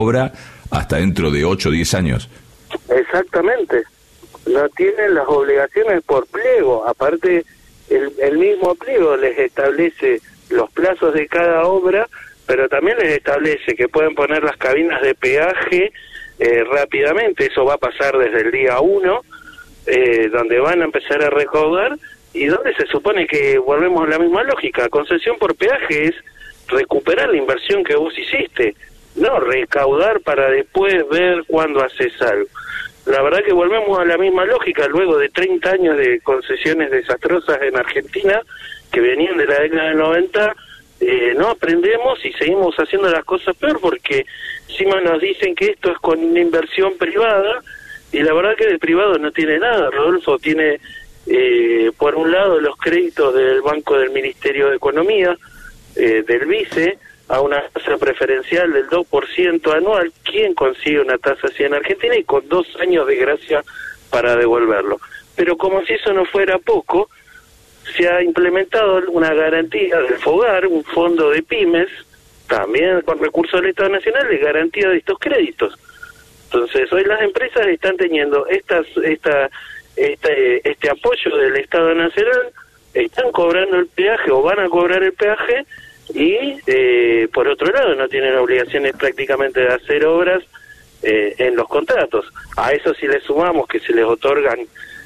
obra hasta dentro de 8 o 10 años. Exactamente. No tienen las obligaciones por pliego. Aparte, el mismo pliego les establece los plazos de cada obra, pero también les establece que pueden poner las cabinas de peaje rápidamente. Eso va a pasar desde el día 1, donde van a empezar a recaudar, y donde se supone que volvemos a la misma lógica. Concesión por peaje es recuperar la inversión que vos hiciste, no recaudar para después ver cuándo haces algo. La verdad que volvemos a la misma lógica luego de 30 años de concesiones desastrosas en Argentina, que venían de la década del 90. No aprendemos y seguimos haciendo las cosas peor, porque encima nos dicen que esto es con una inversión privada, y la verdad que de privado no tiene nada. Rodolfo tiene, por un lado, los créditos del Banco del Ministerio de Economía, del Vice, a una tasa preferencial del 2% anual. ¿Quién consigue una tasa así en Argentina? Y con 2 años de gracia para devolverlo. Pero como si eso no fuera poco, se ha implementado una garantía del FOGAR, un fondo de pymes, también con recursos del Estado Nacional, de garantía de estos créditos. Entonces, hoy las empresas están teniendo este apoyo del Estado Nacional, están cobrando el peaje o van a cobrar el peaje, y por otro lado no tienen obligaciones prácticamente de hacer obras en los contratos. A eso si le sumamos que se les otorgan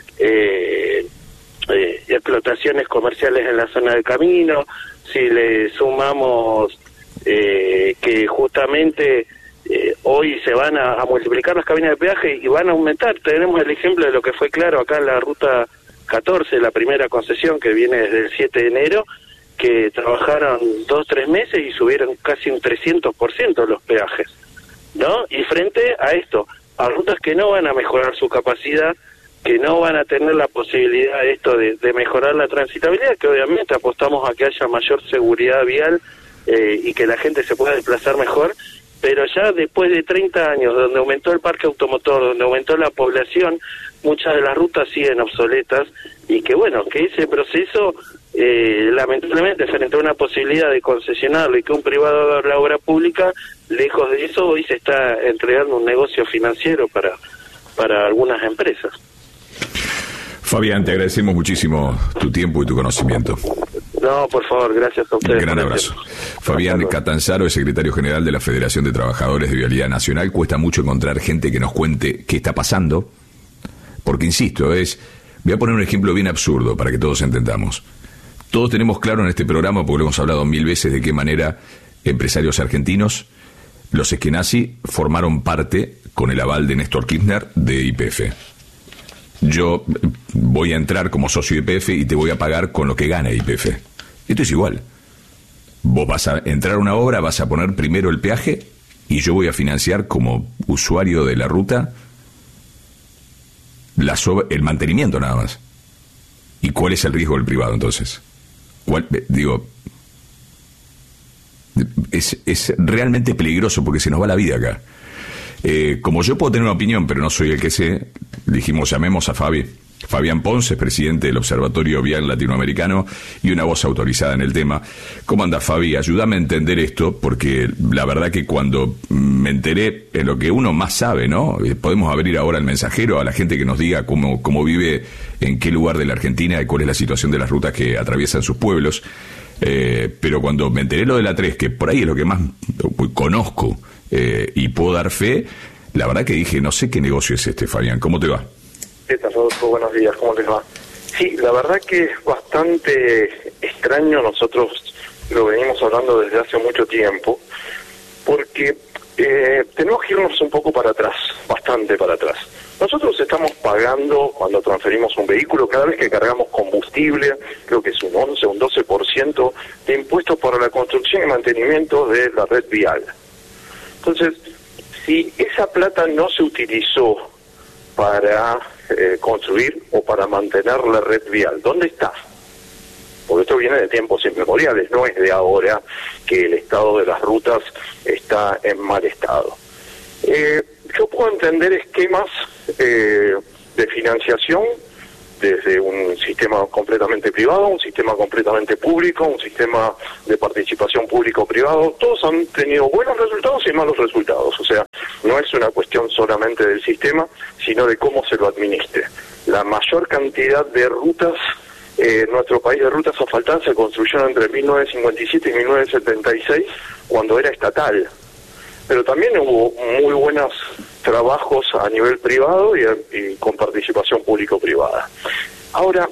explotaciones comerciales en la zona del camino, si le sumamos que justamente hoy se van a multiplicar las cabinas de peaje y van a aumentar. Tenemos el ejemplo de lo que fue claro acá en la ruta 14, la primera concesión que viene desde el 7 de enero, que trabajaron 2-3 meses y subieron casi un 300% los peajes, ¿no? Y frente a esto, a rutas que no van a mejorar su capacidad, que no van a tener la posibilidad de mejorar la transitabilidad, que obviamente apostamos a que haya mayor seguridad vial y que la gente se pueda desplazar mejor, pero ya después de 30 años, donde aumentó el parque automotor, donde aumentó la población, muchas de las rutas siguen obsoletas, y que bueno, que ese proceso, lamentablemente, frente a una posibilidad de concesionarlo y que un privado haga la obra pública, lejos de eso, hoy se está entregando un negocio financiero para algunas empresas. Fabián, te agradecemos muchísimo tu tiempo y tu conocimiento. No, por favor, gracias a ustedes. Un gran abrazo. Fabián Catanzaro es secretario general de la Federación de Trabajadores de Vialidad Nacional. Cuesta mucho encontrar gente que nos cuente qué está pasando, porque insisto, voy a poner un ejemplo bien absurdo para que todos entendamos. Todos tenemos claro en este programa, porque lo hemos hablado 1000 veces, de qué manera empresarios argentinos, los eskenazi, formaron parte, con el aval de Néstor Kirchner, de YPF. Yo voy a entrar como socio de YPF y te voy a pagar con lo que gana YPF. Esto es igual. Vos vas a entrar a una obra, vas a poner primero el peaje y yo voy a financiar como usuario de la ruta el mantenimiento nada más. ¿Y cuál es el riesgo del privado entonces? Es realmente peligroso porque se nos va la vida acá. Como yo puedo tener una opinión, pero no soy el que sé, dijimos, llamemos a Fabián Ponce, presidente del Observatorio Vial Latinoamericano y una voz autorizada en el tema. ¿Cómo anda, Fabi? Ayúdame a entender esto, porque la verdad que cuando me enteré en lo que uno más sabe, ¿no? Podemos abrir ahora el mensajero a la gente que nos diga cómo vive, en qué lugar de la Argentina y cuál es la situación de las rutas que atraviesan sus pueblos. Pero cuando me enteré lo de la 3, que por ahí es lo que más conozco y puedo dar fe, la verdad que dije, no sé qué negocio es este, Fabián. ¿Cómo te va? ¿Qué tal, Rodolfo? Buenos días, ¿cómo les va? Sí, la verdad que es bastante extraño, nosotros lo venimos hablando desde hace mucho tiempo, porque tenemos que irnos un poco para atrás, bastante para atrás. Nosotros estamos pagando, cuando transferimos un vehículo, cada vez que cargamos combustible, creo que es un 11, un 12% de impuestos para la construcción y mantenimiento de la red vial. Entonces, si esa plata no se utilizó para construir o para mantener la red vial, ¿dónde está? Porque esto viene de tiempos inmemoriales, no es de ahora que el estado de las rutas está en mal estado. Yo puedo entender esquemas de financiación desde un sistema completamente privado, un sistema completamente público, un sistema de participación público-privado. Todos han tenido buenos resultados y malos resultados. O sea, no es una cuestión solamente del sistema, sino de cómo se lo administre. La mayor cantidad de rutas, nuestro país de rutas asfaltadas se construyeron entre 1957 y 1976, cuando era estatal. Pero también hubo muy buenos trabajos a nivel privado y con participación público-privada. Ahora,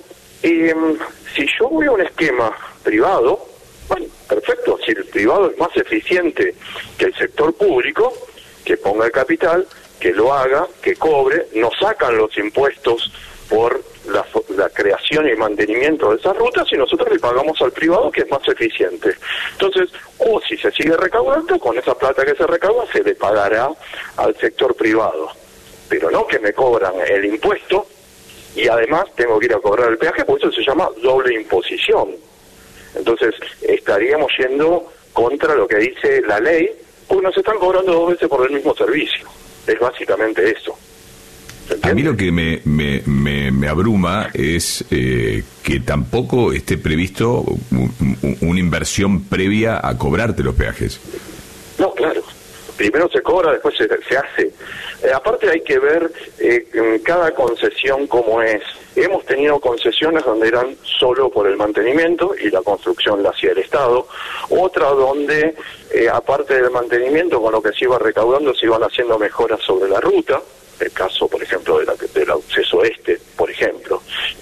si yo voy a un esquema privado, bueno, perfecto, si el privado es más eficiente que el sector público, que ponga el capital, que lo haga, que cobre, nos sacan los impuestos por la creación y mantenimiento de esas rutas y nosotros le pagamos al privado, que es más eficiente. Entonces, o si se sigue recaudando, con esa plata que se recauda se le pagará al sector privado, pero no que me cobran el impuesto y además tengo que ir a cobrar el peaje, porque eso se llama doble imposición. Entonces estaríamos yendo contra lo que dice la ley, porque nos están cobrando 2 veces por el mismo servicio. Es básicamente eso. A mí lo que me abruma es que tampoco esté previsto una inversión previa a cobrarte los peajes. No, claro. Primero se cobra, después se hace. Aparte hay que ver en cada concesión cómo es. Hemos tenido concesiones donde eran solo por el mantenimiento y la construcción la hacía el Estado. Otra donde, aparte del mantenimiento, con lo que se iba recaudando, se iban haciendo mejoras sobre la ruta. El caso, por ejemplo, del acceso este, por ejemplo.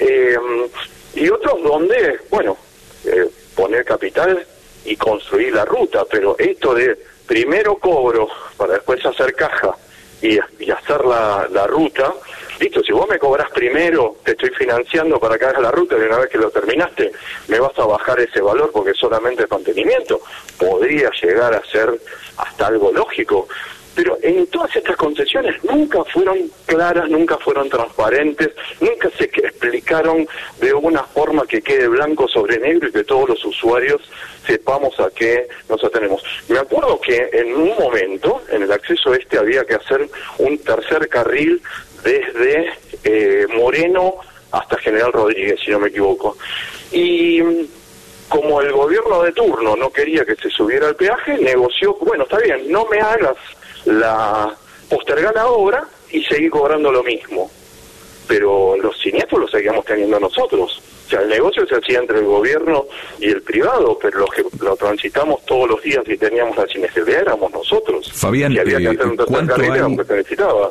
Y otros donde, bueno, poner capital y construir la ruta, pero esto de primero cobro para después hacer caja y hacer la ruta, listo, si vos me cobrás primero, te estoy financiando para que hagas la ruta y una vez que lo terminaste, me vas a bajar ese valor porque solamente es mantenimiento. Podría llegar a ser hasta algo lógico. Pero en todas estas concesiones nunca fueron claras, nunca fueron transparentes, nunca se explicaron de una forma que quede blanco sobre negro y que todos los usuarios sepamos a qué nos atenemos. Me acuerdo que en un momento, en el acceso este, había que hacer un tercer carril desde Moreno hasta General Rodríguez, si no me equivoco. Y como el gobierno de turno no quería que se subiera el peaje, negoció, bueno, está bien, no me hagas postergar la obra y seguir cobrando lo mismo, pero los siniestros los seguíamos teniendo nosotros. O sea, el negocio se hacía entre el gobierno y el privado, pero los que lo transitamos todos los días y teníamos la siniestralidad éramos nosotros. Fabián, y había que hacer un tercer carril, aunque se necesitaba.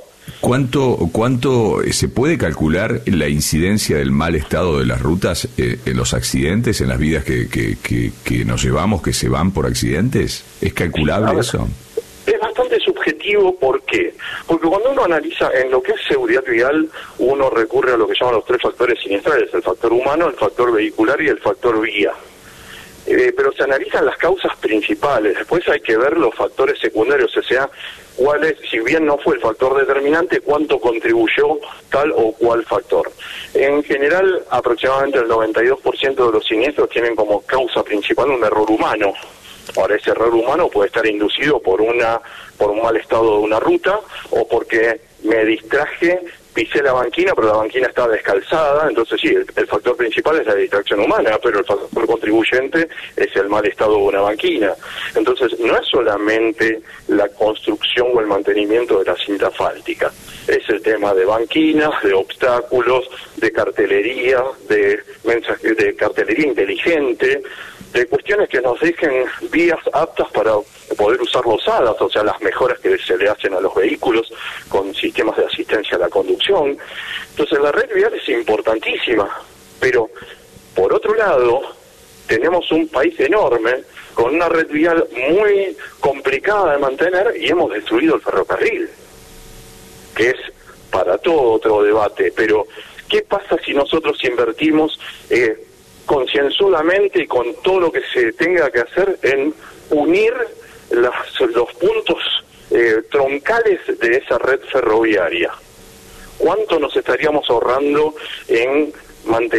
¿Cuánto se puede calcular la incidencia del mal estado de las rutas en los accidentes, en las vidas que nos llevamos, que se van por accidentes? ¿Es calculable eso? Es bastante subjetivo. ¿Por qué? Porque cuando uno analiza en lo que es seguridad vial, uno recurre a lo que llaman los 3 factores siniestrales: el factor humano, el factor vehicular y el factor vía. Pero se analizan las causas principales. Después hay que ver los factores secundarios, o sea, cuál es, si bien no fue el factor determinante, cuánto contribuyó tal o cual factor. En general, aproximadamente el 92% de los siniestros tienen como causa principal un error humano. Ahora, ese error humano puede estar inducido por un mal estado de una ruta, o porque me distraje, pisé la banquina, pero la banquina estaba descalzada. Entonces sí, el factor principal es la distracción humana, pero el factor contribuyente es el mal estado de una banquina. Entonces no es solamente la construcción o el mantenimiento de la cinta asfáltica, es el tema de banquinas, de obstáculos, de cartelería, de cartelería inteligente, de cuestiones que nos dejen vías aptas para poder usar los hadas, o sea, las mejoras que se le hacen a los vehículos con sistemas de asistencia a la conducción. Entonces la red vial es importantísima, pero por otro lado tenemos un país enorme con una red vial muy complicada de mantener y hemos destruido el ferrocarril, que es para todo otro debate. Pero ¿qué pasa si nosotros invertimos concienzudamente y con todo lo que se tenga que hacer en unir los puntos troncales de esa red ferroviaria? ¿Cuánto nos estaríamos ahorrando en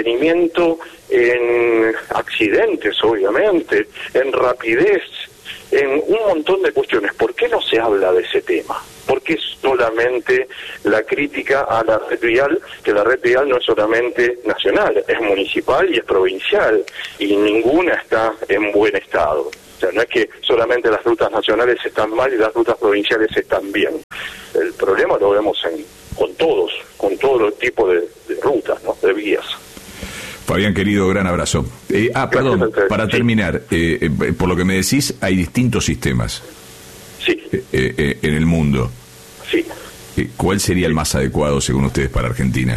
mantenimiento, en accidentes, obviamente, en rapidez, en un montón de cuestiones. ¿Por qué no se habla de ese tema? ¿Por qué solamente la crítica a la red vial? Que la red vial no es solamente nacional, es municipal y es provincial, y ninguna está en buen estado. O sea, no es que solamente las rutas nacionales están mal y las rutas provinciales están bien. El problema lo vemos con todos los tipos de rutas, ¿no? De vías. Fabián, querido, gran abrazo. Perdón, para terminar, por lo que me decís, hay distintos sistemas. Sí. En el mundo. Sí. ¿Cuál sería el más adecuado, según ustedes, para Argentina?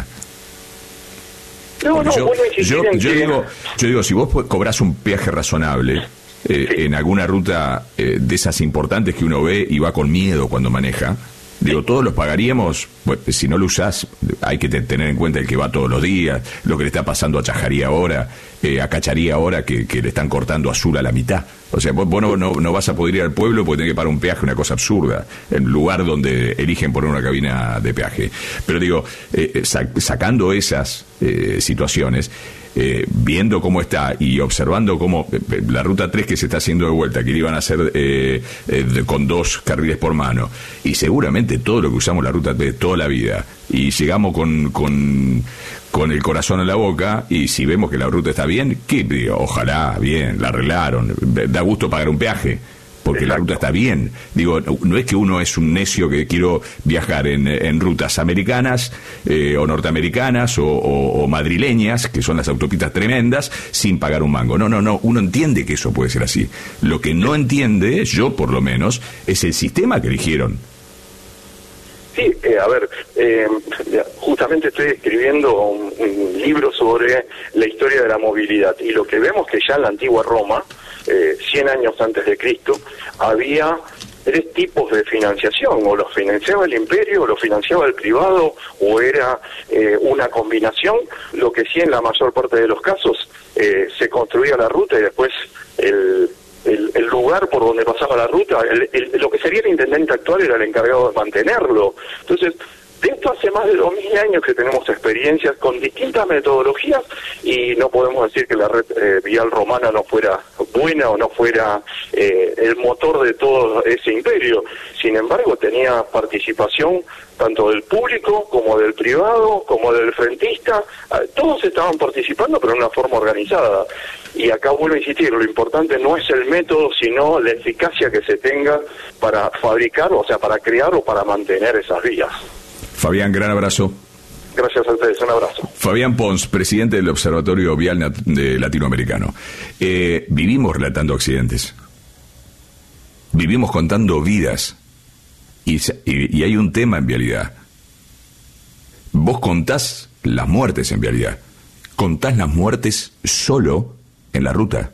Yo digo, si vos cobrás un peaje razonable en alguna ruta de esas importantes que uno ve y va con miedo cuando maneja, digo, todos los pagaríamos. Bueno, si no lo usás, hay que tener en cuenta el que va todos los días, lo que le está pasando a Chajarí ahora, a Cacharí ahora, que le están cortando Azul a la mitad. O sea, vos no vas a poder ir al pueblo porque tenés que pagar un peaje, una cosa absurda, en lugar donde eligen poner una cabina de peaje. Pero digo, sacando esas situaciones, viendo cómo está y observando cómo la ruta 3 que se está haciendo de vuelta, que le iban a hacer con 2 carriles por mano, y seguramente todo lo que usamos la ruta 3 toda la vida, y llegamos con el corazón en la boca, y si vemos que la ruta está bien, ¿qué? Ojalá, bien, la arreglaron, da gusto pagar un peaje, porque la ruta está bien. Digo, no es que uno es un necio que quiero viajar en rutas americanas o norteamericanas o madrileñas, que son las autopistas tremendas, sin pagar un mango. No, uno entiende que eso puede ser así. Lo que no entiende, yo por lo menos, es el sistema que eligieron. Sí, justamente estoy escribiendo un libro sobre la historia de la movilidad, y lo que vemos que ya en la antigua Roma, 100 años antes de Cristo, había 3 tipos de financiación: o lo financiaba el imperio, o lo financiaba el privado, o era una combinación. Lo que sí, en la mayor parte de los casos, se construía la ruta y después el lugar por donde pasaba la ruta, lo que sería el intendente actual era el encargado de mantenerlo. Entonces, de esto hace más de 2000 años que tenemos experiencias con distintas metodologías, y no podemos decir que la red vial romana no fuera buena o no fuera el motor de todo ese imperio. Sin embargo, tenía participación tanto del público como del privado, como del frentista. Todos estaban participando, pero de una forma organizada. Y acá vuelvo a insistir, lo importante no es el método, sino la eficacia que se tenga para fabricar, o sea, para crear o para mantener esas vías. Fabián, gran abrazo. Gracias a ustedes, un abrazo. Fabián Pons, presidente del Observatorio Vial Latinoamericano. Vivimos relatando accidentes. Vivimos contando vidas. Y hay un tema en vialidad. Vos contás las muertes en vialidad. Contás las muertes solo en la ruta.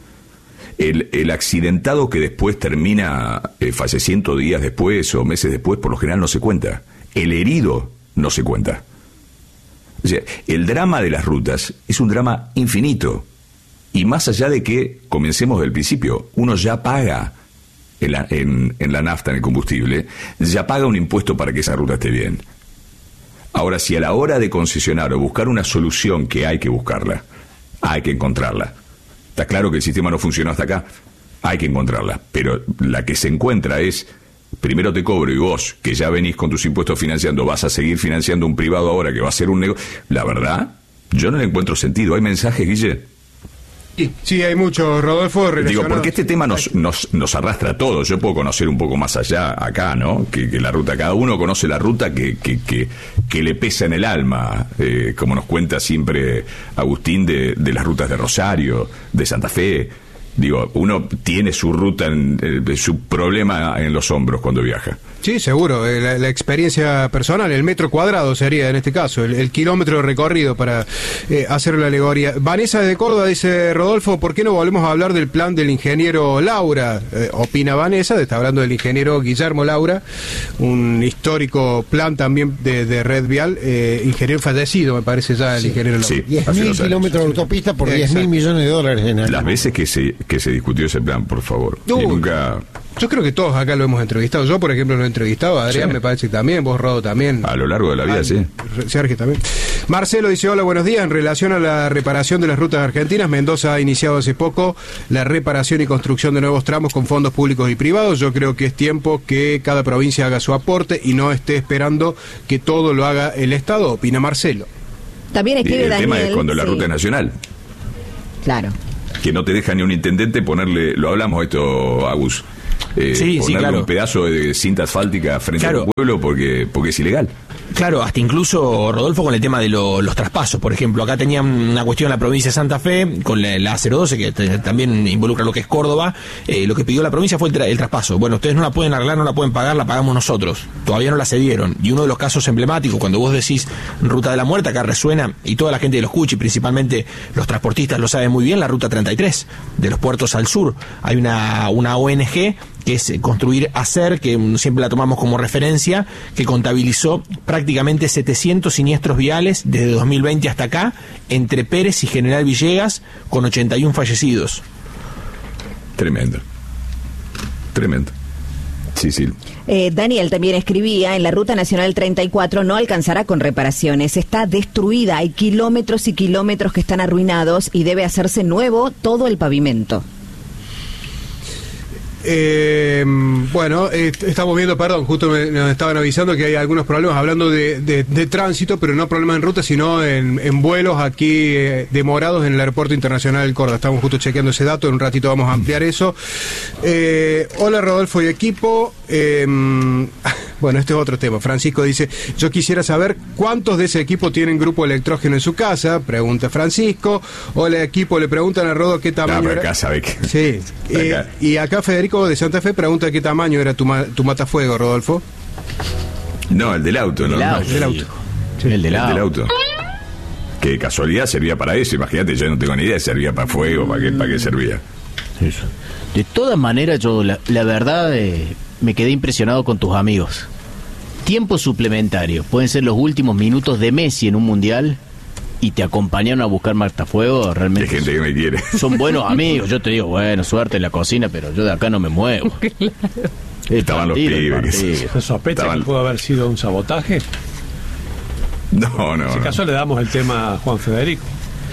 El accidentado que después termina falleciendo días después o meses después, por lo general no se cuenta. El herido no se cuenta. O sea, el drama de las rutas es un drama infinito. Y más allá de que comencemos del principio, uno ya paga en la nafta, en el combustible, ya paga un impuesto para que esa ruta esté bien. Ahora, si a la hora de concesionar o buscar una solución, que hay que buscarla, hay que encontrarla. Está claro que el sistema no funcionó hasta acá, hay que encontrarla. Pero la que se encuentra es: primero te cobro, y vos, que ya venís con tus impuestos financiando, vas a seguir financiando un privado ahora que va a ser un negocio. La verdad, yo no le encuentro sentido. ¿Hay mensajes, Guille? Sí, hay mucho, Rodolfo. Digo, porque este tema nos arrastra a todos. Yo puedo conocer un poco más allá acá, ¿no? Que la ruta, cada uno conoce la ruta que le pesa en el alma, como nos cuenta siempre Agustín de las rutas de Rosario, de Santa Fe. Digo, uno tiene su ruta, su problema en los hombros cuando viaja. Sí, seguro, la experiencia personal, el metro cuadrado sería en este caso, el kilómetro recorrido para hacer la alegoría. Vanessa de Córdoba dice: Rodolfo, ¿por qué no volvemos a hablar del plan del ingeniero Laura? Opina Vanessa, está hablando del ingeniero Guillermo Laura, un histórico plan también de red vial, ingeniero fallecido, me parece ya el ingeniero Laura. Sí, 10.000 kilómetros de autopista por 10.000 millones de dólares en año. Las veces que que se discutió ese plan, por favor. Y nunca... Yo creo que todos acá lo hemos entrevistado. Yo, por ejemplo, lo he entrevistado. Adrián, me parece que también. Vos, Rodo, también. A lo largo de la vida, sí. Sergio también. Marcelo dice, hola, buenos días. En relación a la reparación de las rutas argentinas, Mendoza ha iniciado hace poco la reparación y construcción de nuevos tramos con fondos públicos y privados. Yo creo que es tiempo que cada provincia haga su aporte y no esté esperando que todo lo haga el Estado, opina Marcelo. También escribe Daniel. El tema es cuando la ruta es nacional. Claro. Que no te deja ni un intendente ponerle, lo hablamos esto, Agus, ponerle claro, un pedazo de cinta asfáltica frente al pueblo porque es ilegal. Claro, hasta incluso, Rodolfo, con el tema de los traspasos, por ejemplo. Acá tenían una cuestión en la provincia de Santa Fe, con la A012, que también involucra lo que es Córdoba. Lo que pidió la provincia fue el traspaso. Bueno, ustedes no la pueden arreglar, no la pueden pagar, la pagamos nosotros. Todavía no la cedieron. Y uno de los casos emblemáticos, cuando vos decís Ruta de la Muerte, acá resuena, y toda la gente lo escucha, y principalmente los transportistas lo saben muy bien, la Ruta 33, de los puertos al sur. Hay una ONG que es Construir Hacer, que siempre la tomamos como referencia, que contabilizó prácticamente 700 siniestros viales desde 2020 hasta acá, entre Pérez y General Villegas, con 81 fallecidos. Tremendo. Sí. Daniel también escribía, en la Ruta Nacional 34 no alcanzará con reparaciones, está destruida, hay kilómetros y kilómetros que están arruinados y debe hacerse nuevo todo el pavimento. Bueno, estamos viendo, perdón, justo nos estaban avisando que hay algunos problemas hablando de tránsito, pero no problemas en ruta, sino en vuelos aquí demorados en el Aeropuerto Internacional del Córdoba. Estamos justo chequeando ese dato, en un ratito vamos a ampliar eso. Hola, Rodolfo y equipo. Bueno, este es otro tema. Francisco dice, yo quisiera saber cuántos de ese equipo tienen grupo electrógeno en su casa, pregunta Francisco. Hola, equipo, le preguntan a Rodo qué tamaño era. Acá sabe que... Sí, y acá Federico de Santa Fe pregunta qué tamaño era tu matafuego, Rodolfo. No, el del auto, ¿no? El del auto. Sí, el del auto. Que de casualidad servía para eso, imagínate, yo no tengo ni idea si servía para fuego, para qué servía. Eso. De todas maneras, yo la verdad me quedé impresionado con tus amigos. Tiempo suplementario, pueden ser los últimos minutos de Messi en un mundial y te acompañaron a buscar matafuego, realmente. Hay gente que me quiere. Son buenos amigos, yo te digo, bueno, suerte en la cocina, pero yo de acá no me muevo. Claro. Estaban los pibes. ¿Se sospecha que pudo haber sido un sabotaje? No. En ese caso le damos el tema a Juan Federico.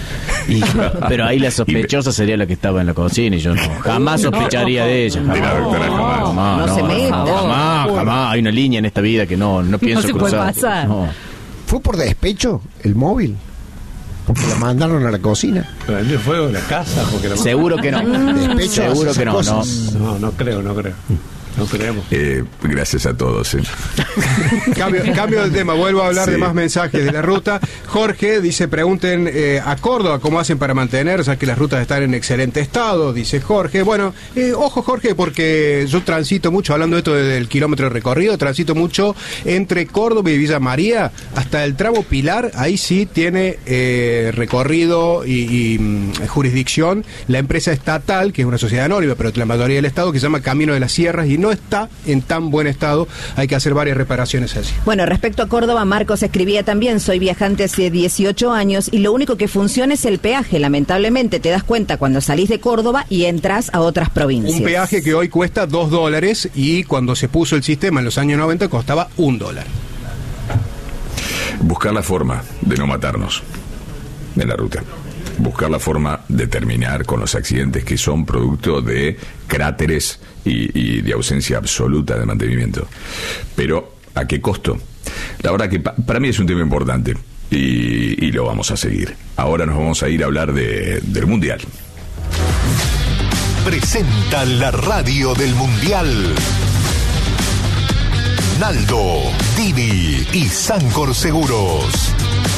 Pero ahí la sospechosa sería la que estaba en la cocina y yo jamás sospecharía de ella. No se meta. Jamás. Hay una línea en esta vida que no pienso se cruzar. Puede pasar. No. ¿Fue por despecho el móvil? Porque la mandaron a la cocina. ¿Prendió fuego en la casa? Seguro que no. Despecho. Seguro que no. No creo. No creemos. Gracias a todos. Cambio de tema, vuelvo a hablar de más mensajes de la ruta. Jorge dice, pregunten a Córdoba cómo hacen para mantener, o sea que las rutas están en excelente estado, dice Jorge. Bueno, ojo Jorge, porque yo transito mucho, hablando de esto del kilómetro de recorrido, transito mucho entre Córdoba y Villa María, hasta el tramo Pilar, ahí sí tiene recorrido y jurisdicción la empresa estatal, que es una sociedad anónima, pero la mayoría del estado, que se llama Camino de las Sierras, y no está en tan buen estado, hay que hacer varias reparaciones allí. Bueno, respecto a Córdoba, Marcos escribía también, soy viajante hace 18 años y lo único que funciona es el peaje, lamentablemente te das cuenta cuando salís de Córdoba y entras a otras provincias. Un peaje que hoy cuesta $2 y cuando se puso el sistema en los años 90 costaba $1. Buscar la forma de no matarnos en la ruta. Buscar la forma de terminar con los accidentes que son producto de cráteres y de ausencia absoluta de mantenimiento. Pero, ¿a qué costo? La verdad que para mí es un tema importante y lo vamos a seguir. Ahora nos vamos a ir a hablar del Mundial. Presenta la radio del Mundial. Naldo, Didi y Sancor Seguros.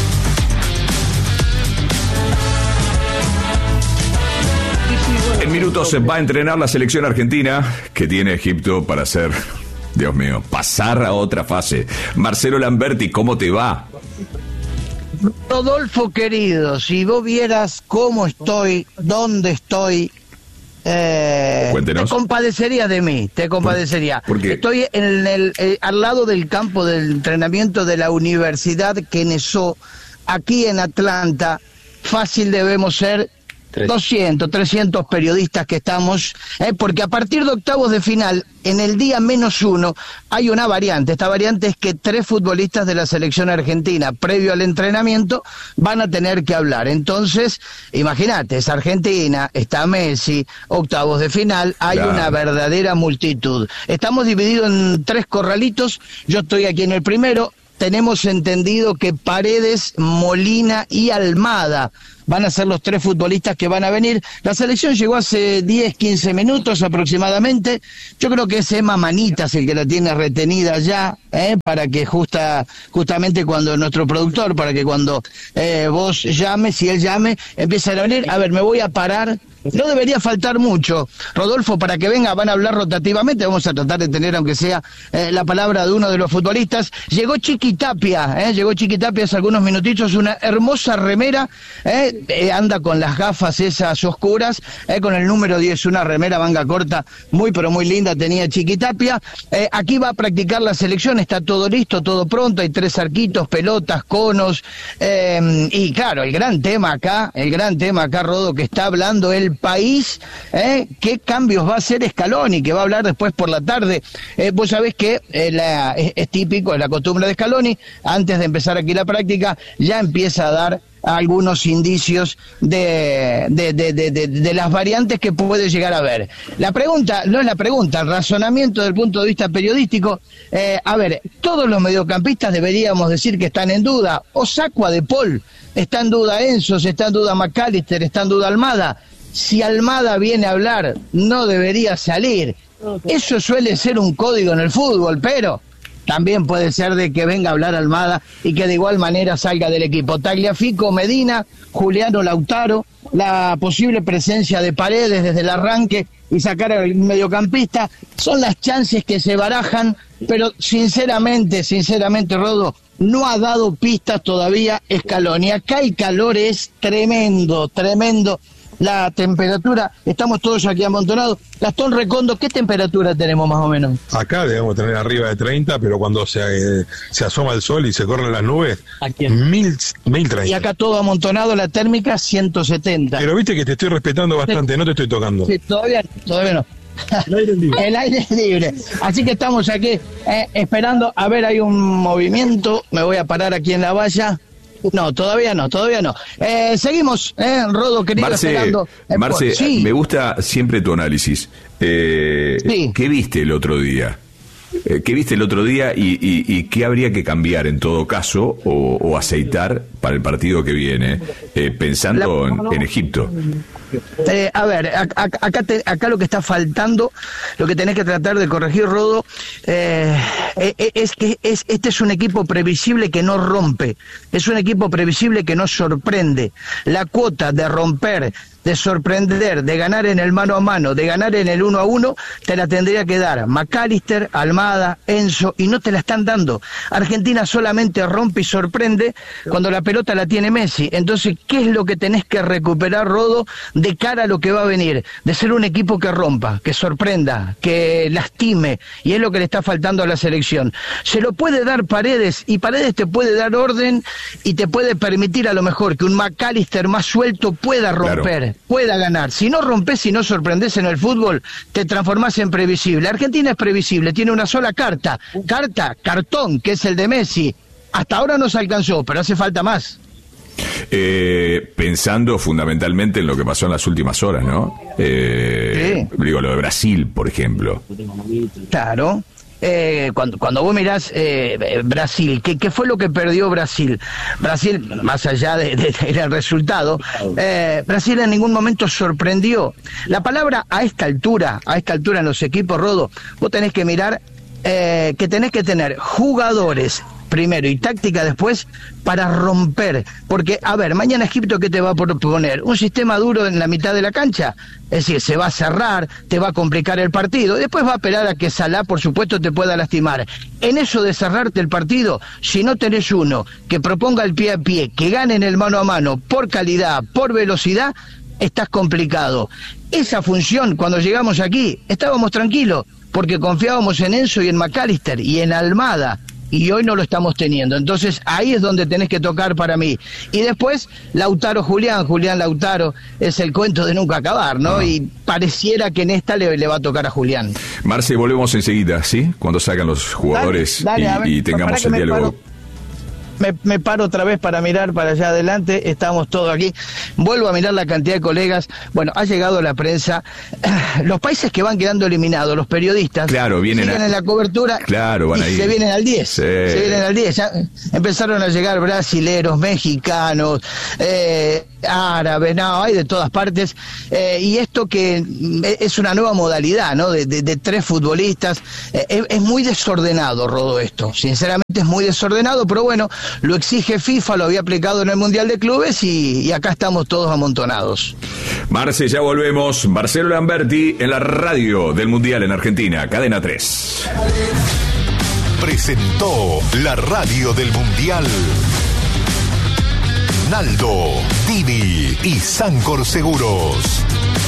En minutos se va a entrenar la selección argentina que tiene Egipto para hacer, Dios mío, pasar a otra fase. Marcelo Lamberti, ¿cómo te va? Rodolfo querido, si vos vieras cómo estoy, dónde estoy, Cuéntenos. Te compadecería de mí, te compadecería. ¿Por qué? Estoy al lado del campo del entrenamiento de la Universidad Kennesaw, aquí en Atlanta. Fácil debemos ser 200, 300 periodistas que estamos, porque a partir de octavos de final, en el día -1, hay una variante. Esta variante es que 3 futbolistas de la selección argentina, previo al entrenamiento, van a tener que hablar. Entonces, imagínate, es Argentina, está Messi, octavos de final, hay una verdadera multitud. Estamos divididos en 3 corralitos, yo estoy aquí en el primero. Tenemos entendido que Paredes, Molina y Almada van a ser los 3 futbolistas que van a venir. La selección llegó hace 10, 15 minutos aproximadamente. Yo creo que es Emma Manitas el que la tiene retenida ya, para que justamente cuando nuestro productor, para que cuando vos llames, si él llame, empiecen a venir. A ver, me voy a parar. No debería faltar mucho, Rodolfo, para que venga. Van a hablar rotativamente, vamos a tratar de tener, aunque sea la palabra de uno de los futbolistas. Llegó Chiquitapia hace algunos minutitos, una hermosa remera, anda con las gafas esas oscuras, con el número 10, una remera manga corta, muy pero muy linda tenía Chiquitapia. Aquí va a practicar la selección, está todo listo, todo pronto, hay 3 arquitos, pelotas, conos, y claro, el gran tema acá, Rodo, que está hablando el país, qué cambios va a hacer Scaloni, que va a hablar después por la tarde. Vos sabés que es típico, es la costumbre de Scaloni, antes de empezar aquí la práctica, ya empieza a dar algunos indicios de las variantes que puede llegar a haber. La pregunta, el razonamiento del punto de vista periodístico, a ver, todos los mediocampistas deberíamos decir que están en duda. Osakua de Paul, está en duda Enzo, está en duda McAllister, está en duda Almada. Si Almada viene a hablar, no debería salir. Eso suele ser un código en el fútbol, pero también puede ser de que venga a hablar Almada y que de igual manera salga del equipo. Tagliafico, Medina, Juliano Lautaro, la posible presencia de Paredes desde el arranque y sacar al mediocampista, son las chances que se barajan, pero sinceramente, Rodo, no ha dado pistas todavía Scaloni. Acá el calor es tremendo. La temperatura, estamos todos aquí amontonados. Gastón Recondo, ¿qué temperatura tenemos más o menos? Acá debemos tener arriba de 30, pero cuando se asoma el sol y se corren las nubes, 1030. Y acá todo amontonado, la térmica 170. Pero viste que te estoy respetando bastante, no te estoy tocando. Sí, todavía no. El aire es libre. Así que estamos aquí esperando. A ver, hay un movimiento. Me voy a parar aquí en la valla. No, todavía no. Seguimos, Rodo, querido, esperando. Marce, sí. Me gusta siempre tu análisis. Sí. ¿Qué viste el otro día? Y qué habría que cambiar en todo caso o aceitar para el partido que viene, pensando en Egipto? A ver, acá lo que está faltando, lo que tenés que tratar de corregir, Rodo, es que este es un equipo previsible que no rompe, es un equipo previsible que no sorprende. La cuota de romper, de sorprender, de ganar en el mano a mano, de ganar en el 1-1, te la tendría que dar McAllister, Almada, Enzo, y no te la están dando. Argentina solamente rompe y sorprende cuando la pelota la tiene Messi. Entonces, ¿qué es lo que tenés que recuperar, Rodo, de cara a lo que va a venir? De ser un equipo que rompa, que sorprenda, que lastime, y es lo que le está faltando a la selección. Se lo puede dar Paredes, y Paredes te puede dar orden y te puede permitir a lo mejor que un McAllister más suelto pueda romper. Claro. Pueda ganar. Si no rompes, si no sorprendes en el fútbol, te transformás en previsible. Argentina es previsible, tiene una sola cartón, que es el de Messi. Hasta ahora no se alcanzó, pero hace falta más. Pensando fundamentalmente en lo que pasó en las últimas horas, ¿no? Sí. Digo, lo de Brasil, por ejemplo. Claro. Cuando vos mirás Brasil, ¿qué fue lo que perdió Brasil? Brasil, más allá del resultado, Brasil en ningún momento sorprendió. La palabra a esta altura en los equipos, Rodo, vos tenés que mirar que tenés que tener jugadores primero y táctica después para romper, porque a ver, mañana Egipto, ¿qué te va a proponer? Un sistema duro en la mitad de la cancha, es decir, se va a cerrar, te va a complicar el partido, después va a esperar a que Salah, por supuesto, te pueda lastimar. En eso de cerrarte el partido, si no tenés uno que proponga el pie a pie, que gane en el mano a mano por calidad, por velocidad, estás complicado. Esa función, cuando llegamos aquí, estábamos tranquilos, porque confiábamos en Enzo y en McAllister y en Almada. y hoy no lo estamos teniendo. Entonces ahí es donde tenés que tocar para mí. Y después Lautaro Julián Lautaro, es el cuento de nunca acabar, ¿no? Y pareciera que en esta le va a tocar a Julián. Marce, volvemos enseguida, ¿sí? Cuando salgan los jugadores dale, y tengamos el diálogo. Me paro otra vez para mirar para allá adelante, estamos todos aquí, vuelvo a mirar la cantidad de colegas. Bueno, ha llegado la prensa, los países que van quedando eliminados, los periodistas, claro, siguen en la cobertura, claro, van y ahí. se vienen al 10, sí. Se vienen al 10, ya empezaron a llegar brasileros, mexicanos, árabes, no, hay de todas partes, y esto que es una nueva modalidad, ¿no? De 3 futbolistas, es muy desordenado, Rodo, esto, sinceramente es muy desordenado, pero bueno, lo exige FIFA, lo había aplicado en el Mundial de Clubes y acá estamos todos amontonados. Marce, ya volvemos. Marcelo Lamberti en la radio del Mundial en Argentina, Cadena 3. Presentó la radio del Mundial Naldo, Dini y Sancor Seguros.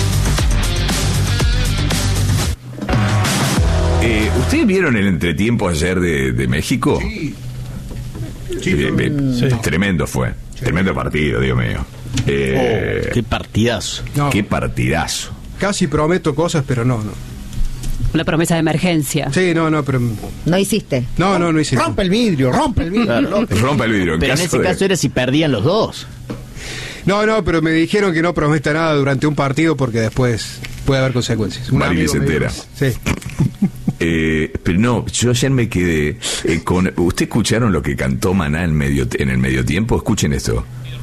¿Ustedes vieron el entretiempo ayer de México? Sí. Tremendo fue. Sí. Tremendo partido, Dios mío. Qué partidazo. No. Qué partidazo. Casi prometo cosas, pero no. Una promesa de emergencia. Sí, pero... ¿No hiciste? No hiciste. Rompe el vidrio. Rompe el vidrio. Pero en ese caso era si perdían los dos. No, pero me dijeron que no prometa nada durante un partido porque después puede haber consecuencias. Marily se entera. Sí. Pero no, yo ayer me quedé con... ¿Usted escucharon lo que cantó Maná en el medio tiempo? Escuchen esto.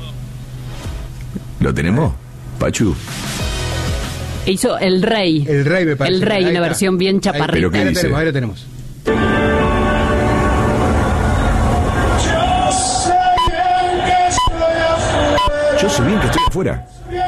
¿Lo tenemos? Pachu. Hizo El Rey. El Rey, me parece. El Rey, una versión bien chaparrita. ¿Pero qué dice? Ahí lo tenemos. Yo sé bien que estoy afuera.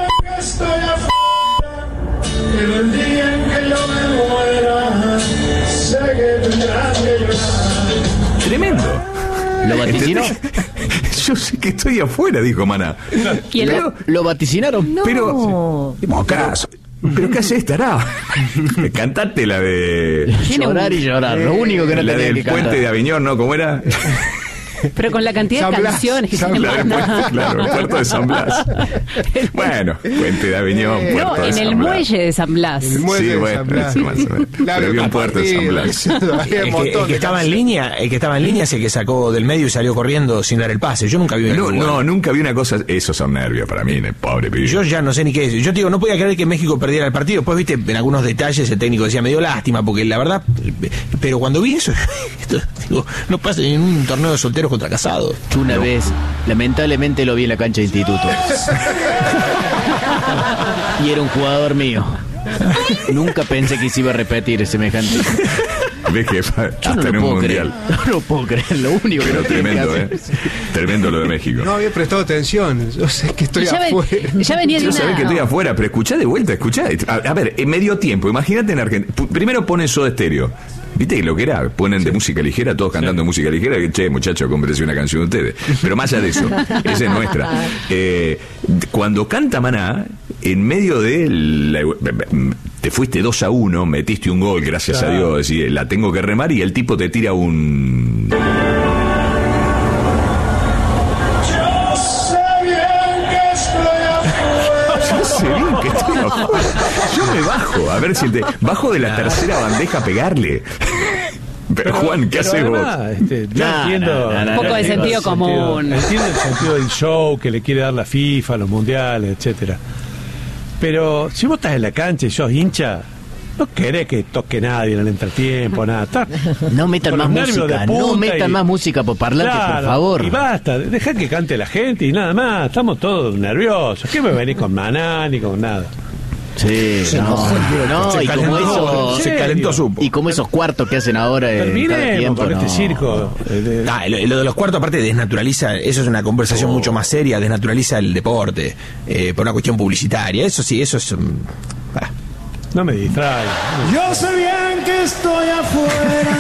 El día en que yo me muera, sé que tendrás que llorar. Tremendo. ¿Lo vaticinó? Yo sé que estoy afuera, dijo Maná. ¿Quién lo vaticinaron? No. Pero ¿qué hace estará? Cantate la de... Llorar y llorar, lo único que no la tenía del que cantar. Puente de Aviñón, ¿no? ¿Cómo era? Pero con la cantidad de canciones que tiene Maná. Claro, el puerto de San Blas. Bueno, Puente de Aviñón, puerto No, de en San el Blas. muelle de San Blas. El muelle de San Blas. Más o menos. Pero había un puerto de San Blas. El que estaba en línea es el que sacó del medio y salió corriendo sin dar el pase. Yo nunca vi nunca vi una cosa. Esos son nervios para mí, pobre pibe. Yo ya no sé ni qué es. Yo te digo, no podía creer que México perdiera el partido. Después, viste, en algunos detalles el técnico decía, me dio lástima, porque la verdad, pero cuando vi eso, digo, no pasa en un torneo de solteros contra casados. Una vez, lamentablemente lo vi en la cancha de instituto. Y era un jugador mío. Nunca pensé que se iba a repetir semejante. Ves que hasta en un mundial. No lo puedo creer, lo único pero que tremendo, tremendo lo de México. No había prestado atención. Yo sé que estoy afuera. Ya venía de Yo una... sabés que estoy afuera, pero escuchá de vuelta, escuchá. A ver, en medio tiempo, imagínate en Argentina. Primero ponen Soda Stereo. ¿Viste lo que era? Ponen de música ligera, todos cantando música ligera. Que, che, muchachos, cómprense una canción de ustedes. Pero más allá de eso, esa es nuestra. Cuando canta Maná, en medio de te fuiste 2-1, metiste un gol, gracias a Dios, decís, la tengo que remar, y el tipo te tira un... Yo me bajo, a ver si bajo de la tercera bandeja a pegarle. Pero Juan, ¿qué haces vos? Yo entiendo. Un poco de sentido común. Entiendo el sentido del show que le quiere dar la FIFA, los mundiales, etcétera. Pero si vos estás en la cancha y sos hincha, no querés que toque nadie en el entretiempo, nada. No metan más música, más música por parlante, claro, por favor. Y basta, dejá que cante la gente y nada más. Estamos todos nerviosos. ¿Qué me venís con Maná ni con nada? Sí, y como eso se calentó supo. Y como esos cuartos que hacen ahora terminemos tiempo, con este circo. Lo de los cuartos aparte desnaturaliza, eso es una conversación mucho más seria, desnaturaliza el deporte por una cuestión publicitaria. Eso sí, eso es no me distrae. Yo sé bien que estoy afuera.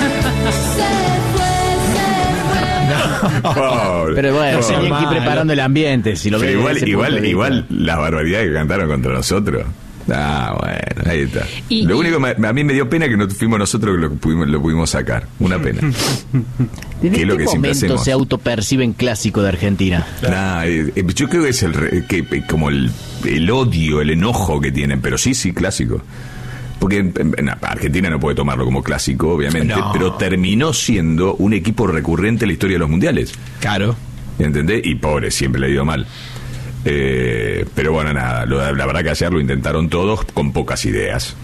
Pero bueno, seguían aquí preparando el ambiente, si lo ves. Igual las barbaridades que cantaron contra nosotros. Bueno, ahí está. Lo único a mí me dio pena que no fuimos nosotros que lo pudimos sacar. Una pena. ¿Desde qué momento se autoperciben clásico de Argentina? Yo creo que es como el odio, el enojo que tienen, pero sí, clásico. Porque en Argentina no puede tomarlo como clásico, obviamente, pero terminó siendo un equipo recurrente en la historia de los mundiales. Claro. ¿Entendés? Y pobre, siempre le ha ido mal. Pero bueno, nada, la verdad que ayer lo intentaron todos con pocas ideas.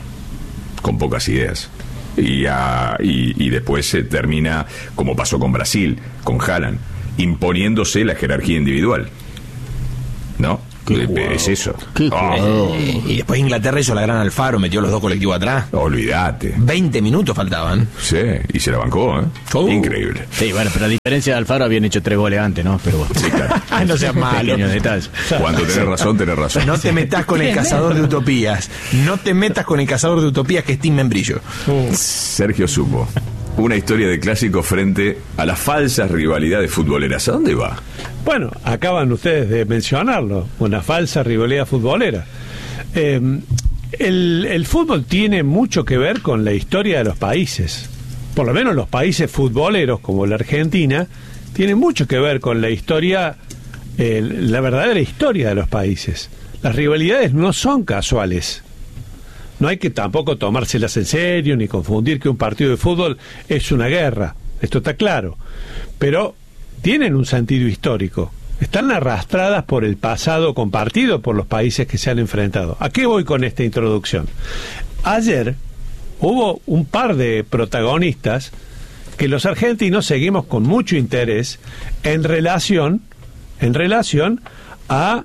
Y después se termina, como pasó con Brasil, con Haaland, imponiéndose la jerarquía individual. ¿No? Es eso. Y después Inglaterra hizo la gran Alfaro, metió los dos colectivos atrás. Olvídate. 20 minutos faltaban. Sí, y se la bancó, Increíble. Sí, bueno, pero a diferencia de Alfaro habían hecho 3 goles antes, ¿no? Pero bueno. Sí, claro. No seas malo. Cuando tenés razón. No te metas con el cazador de utopías. No te metas con el cazador de utopías que es Tim Membrillo. Sergio Supo. Una historia de clásico frente a las falsas rivalidades futboleras. ¿A dónde va? Bueno, acaban ustedes de mencionarlo, una falsa rivalidad futbolera. El fútbol tiene mucho que ver con la historia de los países. Por lo menos los países futboleros, como la Argentina, tienen mucho que ver con la historia, la verdadera historia de los países. Las rivalidades no son casuales. No hay que tampoco tomárselas en serio ni confundir que un partido de fútbol es una guerra. Esto está claro. Pero tienen un sentido histórico. Están arrastradas por el pasado compartido por los países que se han enfrentado. ¿A qué voy con esta introducción? Ayer hubo un par de protagonistas que los argentinos seguimos con mucho interés en relación a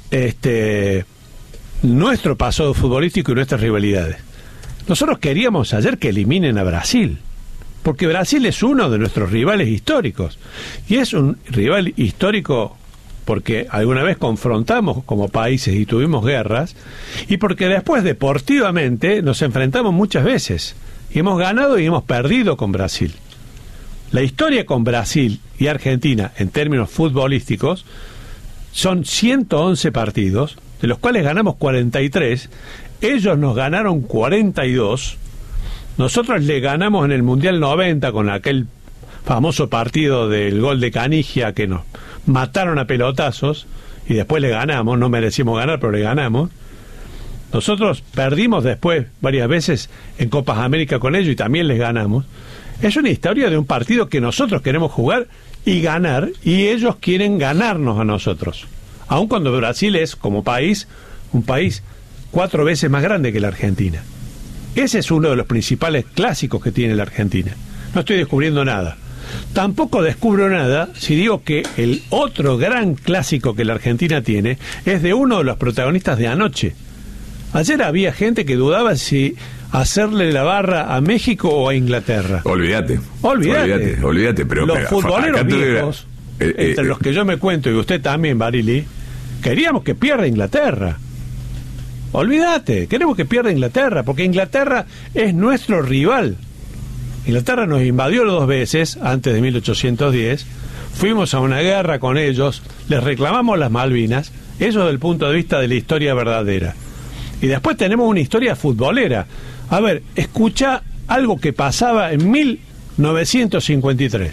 nuestro pasado futbolístico y nuestras rivalidades. Nosotros queríamos ayer que eliminen a Brasil, porque Brasil es uno de nuestros rivales históricos, y es un rival histórico porque alguna vez confrontamos como países y tuvimos guerras, y porque después deportivamente nos enfrentamos muchas veces, y hemos ganado y hemos perdido con Brasil. La historia con Brasil y Argentina en términos futbolísticos son 111 partidos, de los cuales ganamos 43, ellos nos ganaron 42, nosotros le ganamos en el Mundial 90 con aquel famoso partido del gol de Canigia que nos mataron a pelotazos, y después le ganamos, no merecimos ganar, pero le ganamos. Nosotros perdimos después varias veces en Copas América con ellos y también les ganamos. Es una historia de un partido que nosotros queremos jugar y ganar, y ellos quieren ganarnos a nosotros. Aun cuando Brasil es, como país, un país 4 veces más grande que la Argentina. Ese es uno de los principales clásicos que tiene la Argentina. No estoy descubriendo nada. Tampoco descubro nada si digo que el otro gran clásico que la Argentina tiene es de uno de los protagonistas de anoche. Ayer había gente que dudaba si hacerle la barra a México o a Inglaterra. Olvídate, pero los futboleros viejos, entre los que yo me cuento y usted también, Barili, queríamos que pierda Inglaterra. Olvídate, queremos que pierda Inglaterra, porque Inglaterra es nuestro rival. Inglaterra nos invadió 2 veces antes de 1810, fuimos a una guerra con ellos, les reclamamos las Malvinas, eso desde el punto de vista de la historia verdadera. Y después tenemos una historia futbolera. A ver, escucha algo que pasaba en 1953.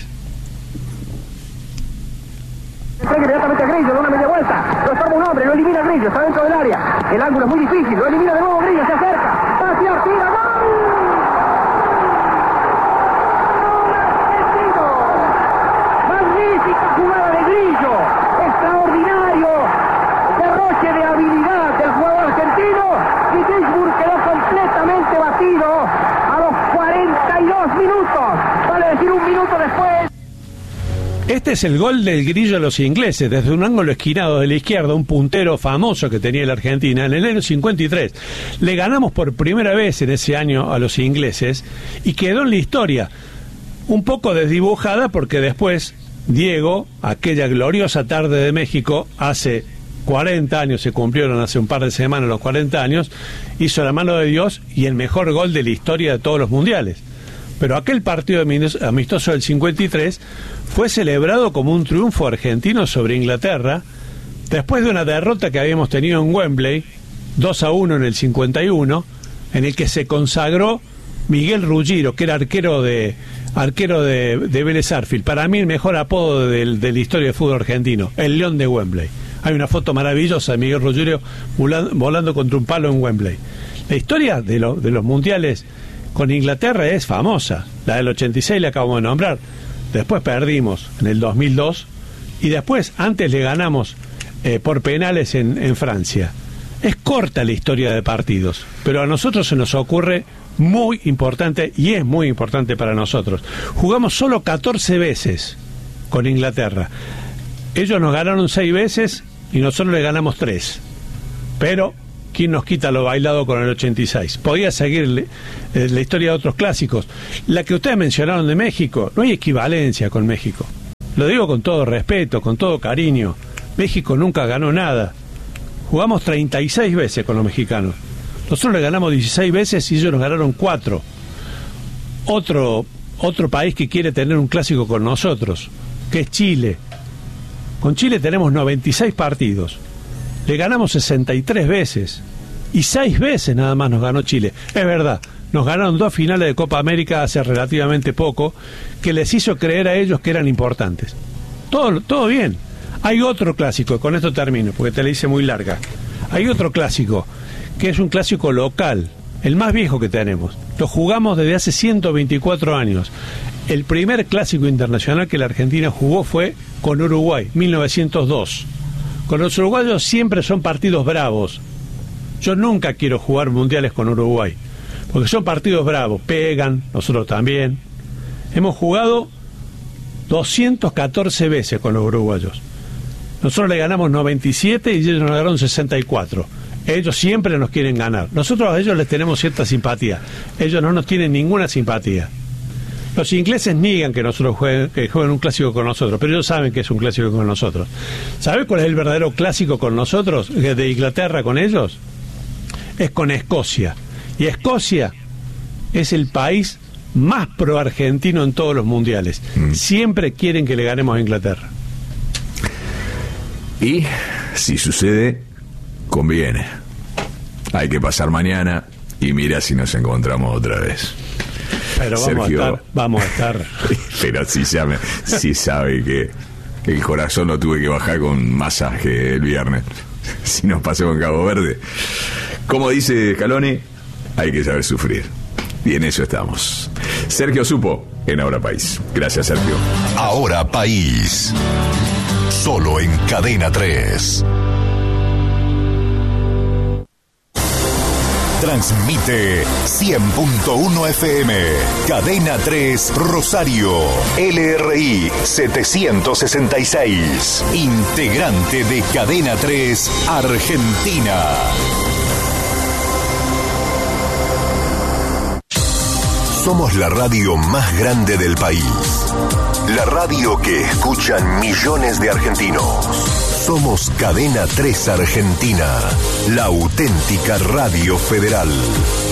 Inmediatamente a Grillo, da una media vuelta, lo toma un hombre, lo elimina Grillo, está dentro del área, el ángulo es muy difícil, lo elimina de nuevo Grillo, se acerca, hacia tira, ¡gol! Magnífica jugada de Grillo, extraordinario derroche de habilidad del jugador argentino, y Gisburg quedó completamente batido a los 42 minutos, vale decir un minuto después. Este es el gol del Grillo a los ingleses, desde un ángulo esquinado de la izquierda, un puntero famoso que tenía la Argentina en el año 53. Le ganamos por primera vez en ese año a los ingleses y quedó en la historia, un poco desdibujada porque después Diego, aquella gloriosa tarde de México, hace 40 años, se cumplieron hace un par de semanas los 40 años, hizo la mano de Dios y el mejor gol de la historia de todos los mundiales. Pero aquel partido amistoso del 53 fue celebrado como un triunfo argentino sobre Inglaterra, después de una derrota que habíamos tenido en Wembley 2-1 en el 51, en el que se consagró Miguel Ruggiero, que era arquero de Vélez Sarsfield. Para mí el mejor apodo de la historia del fútbol argentino, el León de Wembley. Hay una foto maravillosa de Miguel Ruggiero volando contra un palo en Wembley. La historia de los mundiales con Inglaterra es famosa. La del 86 la acabamos de nombrar. Después perdimos en el 2002 y después, antes le ganamos por penales en Francia. Es corta la historia de partidos, pero a nosotros se nos ocurre muy importante, y es muy importante para nosotros. Jugamos solo 14 veces con Inglaterra. Ellos nos ganaron 6 veces y nosotros le ganamos 3. Pero ¿quién nos quita lo bailado con el 86? Podía seguir la historia de otros clásicos. La que ustedes mencionaron de México, no hay equivalencia con México. Lo digo con todo respeto, con todo cariño. México nunca ganó nada. Jugamos 36 veces con los mexicanos. Nosotros le ganamos 16 veces y ellos nos ganaron 4. Otro país que quiere tener un clásico con nosotros, que es Chile. Con Chile tenemos 96 partidos. Le ganamos 63 veces. Y 6 veces nada más nos ganó Chile. Es verdad, nos ganaron 2 finales de Copa América hace relativamente poco, que les hizo creer a ellos que eran importantes. Todo bien. Hay otro clásico, con esto termino, porque te la hice muy larga. Hay otro clásico, que es un clásico local, el más viejo que tenemos. Lo jugamos desde hace 124 años. El primer clásico internacional que la Argentina jugó fue con Uruguay, 1902. Con los uruguayos siempre son partidos bravos. Yo nunca quiero jugar mundiales con Uruguay, porque son partidos bravos, pegan, nosotros también. Hemos jugado 214 veces con los uruguayos. Nosotros le ganamos 97 y ellos nos ganaron 64. Ellos siempre nos quieren ganar. Nosotros a ellos les tenemos cierta simpatía. Ellos no nos tienen ninguna simpatía. Los ingleses niegan que nosotros jueguen un clásico con nosotros, pero ellos saben que es un clásico con nosotros. ¿Sabe cuál es el verdadero clásico con nosotros, de Inglaterra con ellos? Es con Escocia. Y Escocia es el país más pro-argentino en todos los mundiales. Siempre quieren que le ganemos a Inglaterra. Y si sucede, conviene. Hay que pasar mañana y mira si nos encontramos otra vez. Pero vamos a estar. Pero si sabe que el corazón lo tuve que bajar con masaje el viernes. Si nos pasó en Cabo Verde. Como dice Scaloni, hay que saber sufrir. Y en eso estamos. Sergio Supo, en Ahora País. Gracias, Sergio. Ahora País. Solo en Cadena 3. Transmite 100.1 FM. Cadena 3 Rosario. LRI 766. Integrante de Cadena 3 Argentina. Somos la radio más grande del país. La radio que escuchan millones de argentinos. Somos Cadena 3 Argentina, la auténtica radio federal.